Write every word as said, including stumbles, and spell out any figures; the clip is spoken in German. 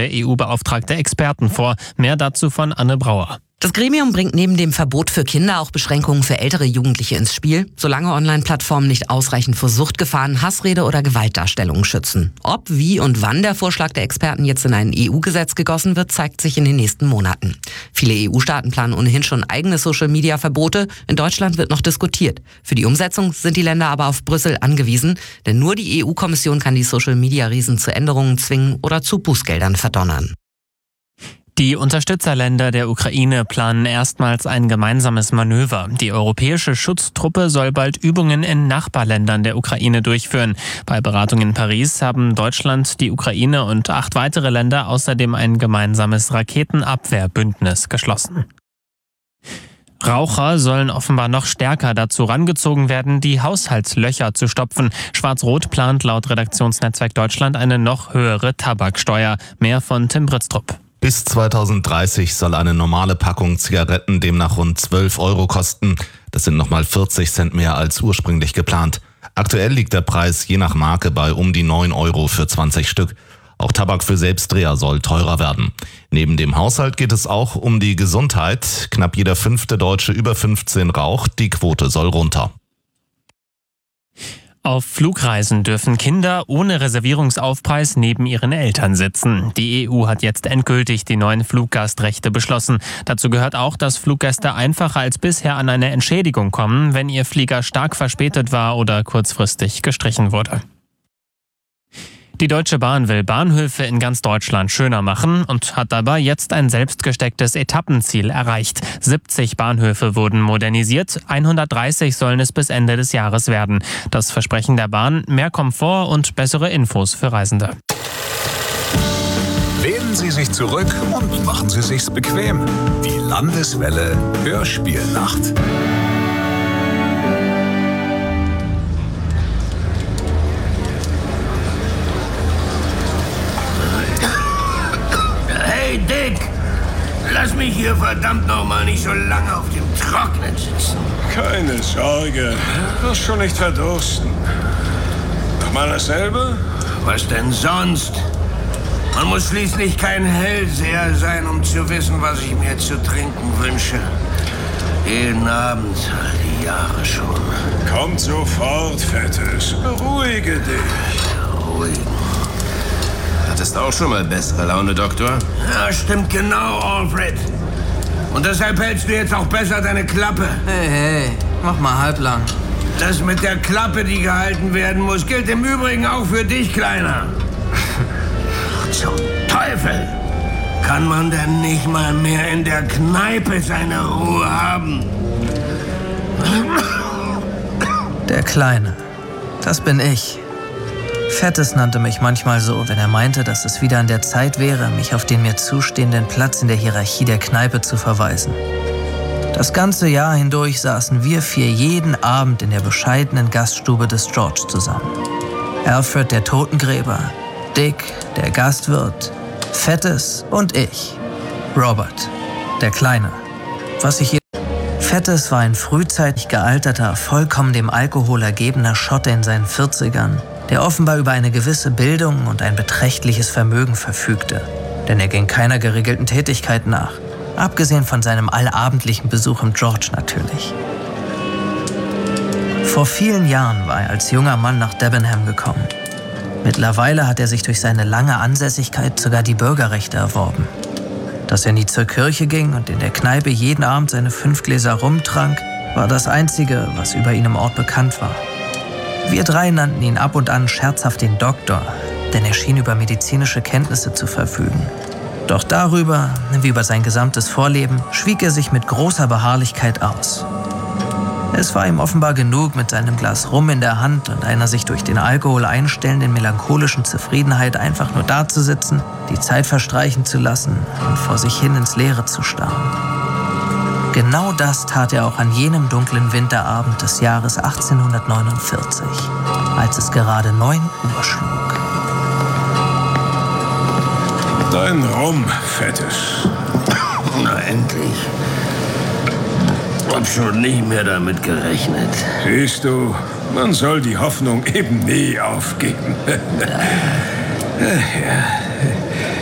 der E U-Beauftragte Experten vor. Mehr dazu von Anne Brauer. Das Gremium bringt neben dem Verbot für Kinder auch Beschränkungen für ältere Jugendliche ins Spiel, solange Online-Plattformen nicht ausreichend vor Suchtgefahren, Hassrede oder Gewaltdarstellungen schützen. Ob, wie und wann der Vorschlag der Experten jetzt in ein E U-Gesetz gegossen wird, zeigt sich in den nächsten Monaten. Viele E U-Staaten planen ohnehin schon eigene Social-Media-Verbote. In Deutschland wird noch diskutiert. Für die Umsetzung sind die Länder aber auf Brüssel angewiesen, denn nur die E U-Kommission kann die Social-Media-Riesen zu Änderungen zwingen oder zu Bußgeldern verdonnern. Die Unterstützerländer der Ukraine planen erstmals ein gemeinsames Manöver. Die europäische Schutztruppe soll bald Übungen in Nachbarländern der Ukraine durchführen. Bei Beratungen in Paris haben Deutschland, die Ukraine und acht weitere Länder außerdem ein gemeinsames Raketenabwehrbündnis geschlossen. Raucher sollen offenbar noch stärker dazu rangezogen werden, die Haushaltslöcher zu stopfen. Schwarz-Rot plant laut Redaktionsnetzwerk Deutschland eine noch höhere Tabaksteuer. Mehr von Tim Britztrup. Bis zweitausenddreißig soll eine normale Packung Zigaretten demnach rund zwölf Euro kosten. Das sind nochmal vierzig Cent mehr als ursprünglich geplant. Aktuell liegt der Preis je nach Marke bei um die neun Euro für zwanzig Stück. Auch Tabak für Selbstdreher soll teurer werden. Neben dem Haushalt geht es auch um die Gesundheit. Knapp jeder fünfte Deutsche über fünfzehn raucht. Die Quote soll runter. Auf Flugreisen dürfen Kinder ohne Reservierungsaufpreis neben ihren Eltern sitzen. Die E U hat jetzt endgültig die neuen Fluggastrechte beschlossen. Dazu gehört auch, dass Fluggäste einfacher als bisher an eine Entschädigung kommen, wenn ihr Flieger stark verspätet war oder kurzfristig gestrichen wurde. Die Deutsche Bahn will Bahnhöfe in ganz Deutschland schöner machen und hat dabei jetzt ein selbstgestecktes Etappenziel erreicht. siebzig Bahnhöfe wurden modernisiert, hundertdreißig sollen es bis Ende des Jahres werden. Das Versprechen der Bahn: mehr Komfort und bessere Infos für Reisende. Lehnen Sie sich zurück und machen Sie sich's bequem. Die Landeswelle Hörspielnacht. Dick, lass mich hier verdammt nochmal nicht so lange auf dem Trocknen sitzen. Keine Sorge, du wirst schon nicht verdursten. Nochmal dasselbe? Was denn sonst? Man muss schließlich kein Hellseher sein, um zu wissen, was ich mir zu trinken wünsche. Jeden Abend, all die Jahre schon. Kommt sofort, Fettes. Beruhige dich. Beruhigen. Hattest auch schon mal bessere Laune, Doktor? Ja, stimmt genau, Alfred. Und deshalb hältst du jetzt auch besser deine Klappe. Hey, hey, mach mal halblang. Das mit der Klappe, die gehalten werden muss, gilt im Übrigen auch für dich, Kleiner. Zum Teufel! Kann man denn nicht mal mehr in der Kneipe seine Ruhe haben? Der Kleine, das bin ich. Fettes nannte mich manchmal so, wenn er meinte, dass es wieder an der Zeit wäre, mich auf den mir zustehenden Platz in der Hierarchie der Kneipe zu verweisen. Das ganze Jahr hindurch saßen wir vier jeden Abend in der bescheidenen Gaststube des George zusammen. Alfred, der Totengräber, Dick, der Gastwirt, Fettes und ich, Robert, der Kleine. Was ich Fettes war ein frühzeitig gealterter, vollkommen dem Alkohol ergebener Schotte in seinen vierzigern, der offenbar über eine gewisse Bildung und ein beträchtliches Vermögen verfügte. Denn er ging keiner geregelten Tätigkeit nach, abgesehen von seinem allabendlichen Besuch im George natürlich. Vor vielen Jahren war er als junger Mann nach Debenham gekommen. Mittlerweile hat er sich durch seine lange Ansässigkeit sogar die Bürgerrechte erworben. Dass er nie zur Kirche ging und in der Kneipe jeden Abend seine fünf Gläser rumtrank, war das Einzige, was über ihn im Ort bekannt war. Wir drei nannten ihn ab und an scherzhaft den Doktor, denn er schien über medizinische Kenntnisse zu verfügen. Doch darüber, wie über sein gesamtes Vorleben, schwieg er sich mit großer Beharrlichkeit aus. Es war ihm offenbar genug, mit seinem Glas Rum in der Hand und einer sich durch den Alkohol einstellenden melancholischen Zufriedenheit einfach nur dazusitzen, die Zeit verstreichen zu lassen und vor sich hin ins Leere zu starren. Genau das tat er auch an jenem dunklen Winterabend des Jahres achtzehnhundertneunundvierzig, als es gerade neun Uhr schlug. Dein Rum, Fettes. Na endlich. Hab schon nicht mehr damit gerechnet. Siehst du, man soll die Hoffnung eben nie aufgeben. Ja.